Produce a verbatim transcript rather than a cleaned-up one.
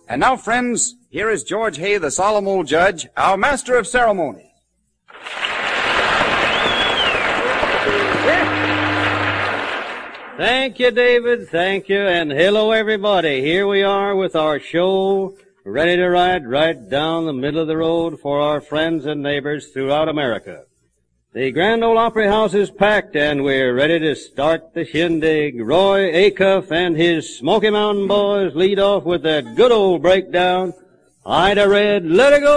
And now, friends, here is George Hay, the solemn old judge, our master of ceremonies. Thank you, David. Thank you. And hello, everybody. Here we are with our show, ready to ride right down the middle of the road for our friends and neighbors throughout America. The Grand Ole Opry House is packed, and we're ready to start the shindig. Roy Acuff and his Smoky Mountain Boys lead off with that good old breakdown. Ida Red, let it go!